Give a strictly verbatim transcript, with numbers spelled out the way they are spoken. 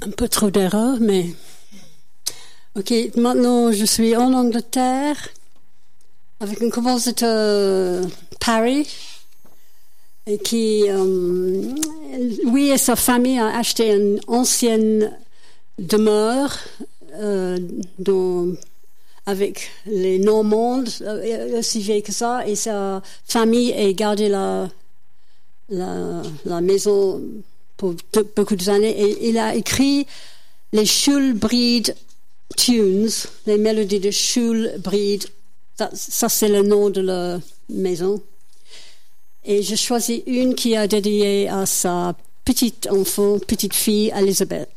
un peu trop d'erreurs, mais... Ok, maintenant je suis en Angleterre avec un compositeur Paris et qui, euh, lui et sa famille ont acheté une ancienne demeure euh, dont, avec les Normands, euh, aussi vieille que ça, et sa famille a gardé la, la, la maison pour de, beaucoup d'années, et il a écrit les Schulbride Tunes, les mélodies de Schulbride. Ça, ça c'est le nom de la maison. Et j'ai choisi une qui a dédié à sa petite enfant, petite fille, Elisabeth.